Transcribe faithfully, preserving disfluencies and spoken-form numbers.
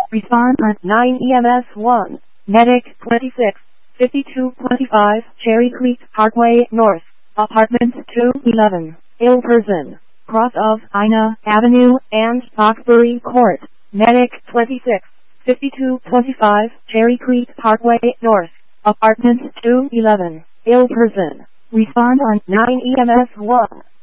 Respond on nine E M S one. Medic twenty-six fifty-two twenty-five Cherry Creek Parkway North. Apartment two eleven. Ill person. Cross of Ina Avenue and Foxbury Court. Medic twenty-six fifty-two twenty-five Cherry Creek Parkway North. Apartment two eleven. Ill person. Respond on nine E M S one.